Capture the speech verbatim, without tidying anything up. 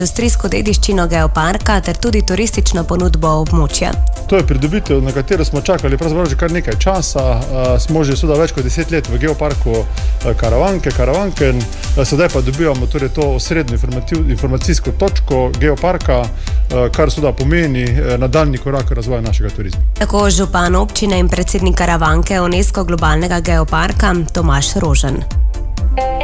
industrijsko dediščino geoparka ter tudi turistično ponudbo območja. To je pridobitev, na katero smo čakali pravzaprav že kar nekaj časa. Smo že seveda več kot deset let v geoparku Karavanke, Karavanken, sedaj pa dobivamo torej to osrednjo informacijsko točko geoparka, kar seveda pomeni nadaljnji korak razvoja našega turizma. Tako župan občine in predsednik Karavanke UNESCO globalnega geoparka Tomaž Rožen.